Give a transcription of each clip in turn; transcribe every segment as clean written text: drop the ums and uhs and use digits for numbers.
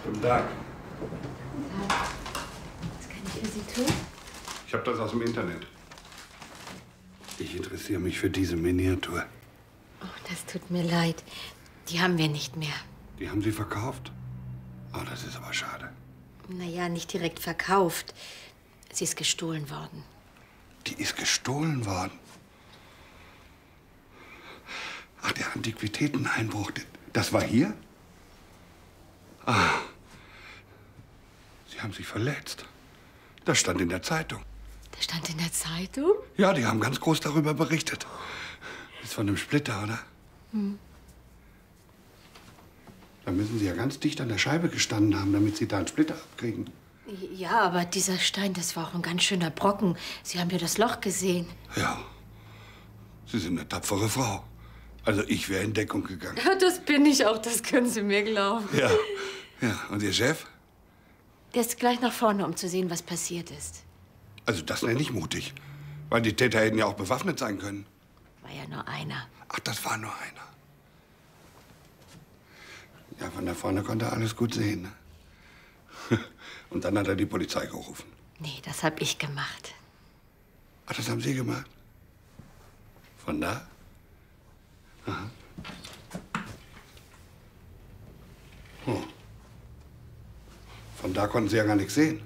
Guten Tag. Guten Tag. Was kann ich für Sie tun? Ich habe das aus dem Internet. Ich interessiere mich für diese Miniatur. Oh, das tut mir leid. Die haben wir nicht mehr. Die haben Sie verkauft? Oh, das ist aber schade. Naja, nicht direkt verkauft. Sie ist gestohlen worden. Die ist gestohlen worden? Ach, der Antiquitäteneinbruch, das war hier? Ah, Sie haben sich verletzt. Das stand in der Zeitung. Das stand in der Zeitung? Ja, die haben ganz groß darüber berichtet. Ist von einem Splitter, oder? Hm. Da müssen Sie ja ganz dicht an der Scheibe gestanden haben, damit Sie da einen Splitter abkriegen. Ja, aber dieser Stein, das war auch ein ganz schöner Brocken. Sie haben ja das Loch gesehen. Ja, Sie sind eine tapfere Frau. Also ich wäre in Deckung gegangen. Ja, das bin ich auch, das können Sie mir glauben. Ja, ja. Und Ihr Chef? Der ist gleich nach vorne, um zu sehen, was passiert ist. Also das nenne ich mutig. Weil die Täter hätten ja auch bewaffnet sein können. War ja nur einer. Ach, das war nur einer. Ja, von da vorne konnte er alles gut sehen. Ne? Und dann hat er die Polizei gerufen. Nee, das hab ich gemacht. Ach, das haben Sie gemacht? Von da? Aha. Oh. Von da konnten Sie ja gar nichts sehen.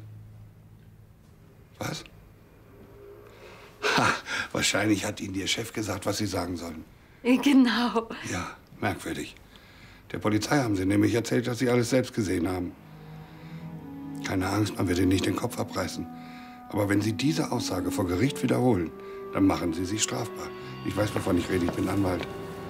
Was? Ha, wahrscheinlich hat Ihnen Ihr Chef gesagt, was Sie sagen sollen. Genau. Ja, merkwürdig. Der Polizei haben Sie nämlich erzählt, dass Sie alles selbst gesehen haben. Keine Angst, man wird Ihnen nicht den Kopf abreißen. Aber wenn Sie diese Aussage vor Gericht wiederholen, dann machen Sie sich strafbar. Ich weiß, wovon ich rede. Ich bin Anwalt.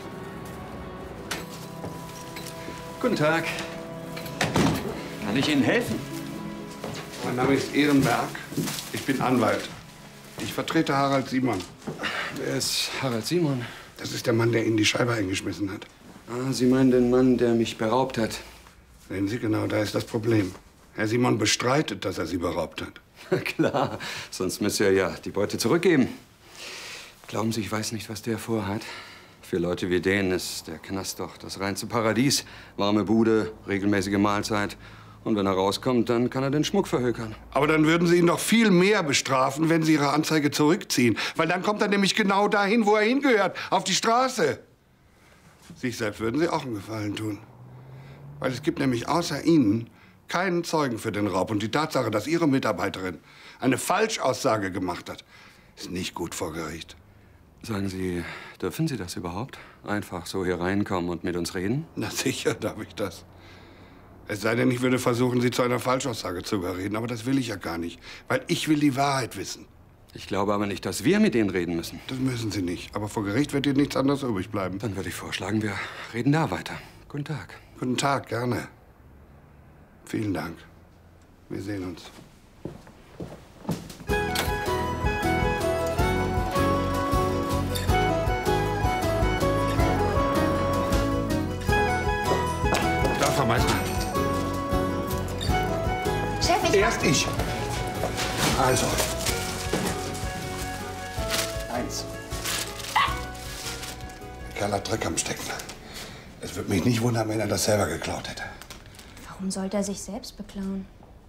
Guten Tag. Kann ich Ihnen helfen? Mein Name ist Ehrenberg. Ich bin Anwalt. Ich vertrete Harald Simon. Wer ist Harald Simon? Das ist der Mann, der Ihnen die Scheibe eingeschmissen hat. Ah, Sie meinen den Mann, der mich beraubt hat. Sehen Sie genau, da ist das Problem. Herr Simon bestreitet, dass er Sie beraubt hat. Na klar, sonst müsste er ja die Beute zurückgeben. Glauben Sie, ich weiß nicht, was der vorhat? Für Leute wie den ist der Knast doch das reinste Paradies. Warme Bude, regelmäßige Mahlzeit. Und wenn er rauskommt, dann kann er den Schmuck verhökern. Aber dann würden Sie ihn doch viel mehr bestrafen, wenn Sie Ihre Anzeige zurückziehen. Weil dann kommt er nämlich genau dahin, wo er hingehört, auf die Straße. Sich selbst würden Sie auch einen Gefallen tun. Weil es gibt nämlich außer Ihnen keinen Zeugen für den Raub. Und die Tatsache, dass Ihre Mitarbeiterin eine Falschaussage gemacht hat, ist nicht gut vor Gericht. Sagen Sie, dürfen Sie das überhaupt? Einfach so hier reinkommen und mit uns reden? Na sicher darf ich das. Es sei denn, ich würde versuchen, Sie zu einer Falschaussage zu überreden. Aber das will ich ja gar nicht. Weil ich will die Wahrheit wissen. Ich glaube aber nicht, dass wir mit Ihnen reden müssen. Das müssen Sie nicht. Aber vor Gericht wird Ihnen nichts anderes übrig bleiben. Dann würde ich vorschlagen, wir reden da weiter. Guten Tag. Guten Tag, gerne. Vielen Dank. Wir sehen uns. Da, Frau Meister. Chef, Erst ich. Also. 1. Der Kerl hat Dreck am Stecken. Es würde mich nicht wundern, wenn er das selber geklaut hätte. Warum sollte er sich selbst beklauen?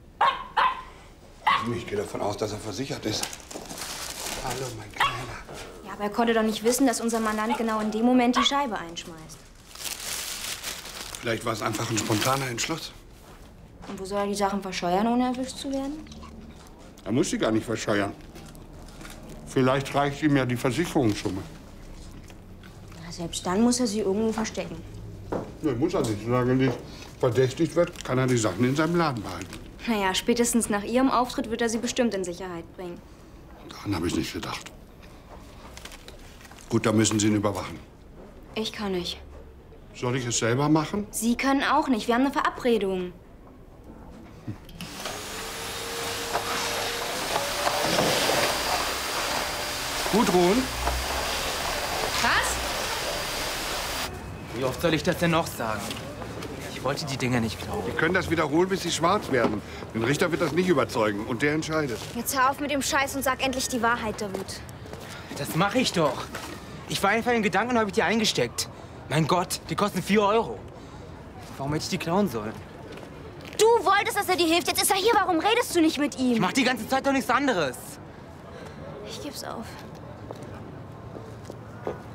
Ich gehe davon aus, dass er versichert ist. Hallo, mein Kleiner. Ja, aber er konnte doch nicht wissen, dass unser Mandant genau in dem Moment die Scheibe einschmeißt. Vielleicht war es einfach ein spontaner Entschluss. Und wo soll er die Sachen verscheuern, ohne erwischt zu werden? Er muss sie gar nicht verscheuern. Vielleicht reicht ihm ja die Versicherungssumme. Na, selbst dann muss er sie irgendwo verstecken. Nee, muss er nicht. Solange nicht verdächtigt wird, kann er die Sachen in seinem Laden behalten. Naja, spätestens nach Ihrem Auftritt wird er sie bestimmt in Sicherheit bringen. Daran habe ich nicht gedacht. Gut, dann müssen Sie ihn überwachen. Ich kann nicht. Soll ich es selber machen? Sie können auch nicht. Wir haben eine Verabredung. Gudrun? Was? Wie oft soll ich das denn noch sagen? Ich wollte die Dinger nicht glauben. Sie können das wiederholen, bis Sie schwarz werden. Den Richter wird das nicht überzeugen und der entscheidet. Jetzt hör auf mit dem Scheiß und sag endlich die Wahrheit, Davut. Das mache ich doch. Ich war einfach in Gedanken und habe ich die eingesteckt. Mein Gott, die kosten 4 Euro. Warum hätte ich die klauen sollen? Du Du wolltest, dass er dir hilft. Jetzt ist er hier. Warum redest du nicht mit ihm? Ich mach die ganze Zeit doch nichts anderes. Ich geb's auf.